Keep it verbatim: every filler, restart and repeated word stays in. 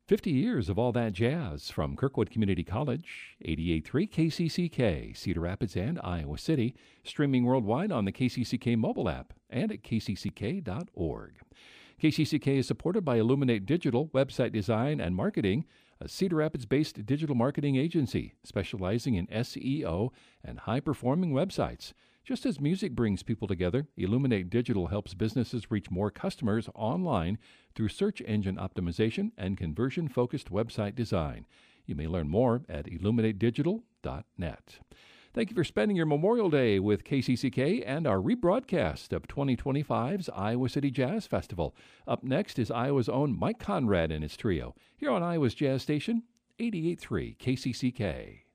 fifty years of all that jazz from Kirkwood Community College, eighty-eight point three K C C K, Cedar Rapids and Iowa City, streaming worldwide on the K C C K mobile app and at k c c k dot org. K C C K is supported by Illuminate Digital, Website Design and Marketing, a Cedar Rapids-based digital marketing agency specializing in S E O and high-performing websites. Just as music brings people together, Illuminate Digital helps businesses reach more customers online through search engine optimization and conversion-focused website design. You may learn more at illuminate digital dot net. Thank you for spending your Memorial Day with K C C K and our rebroadcast of twenty twenty-five's Iowa City Jazz Festival. Up next is Iowa's own Mike Conrad and his trio, here on Iowa's Jazz Station, eighty-eight point three K C C K.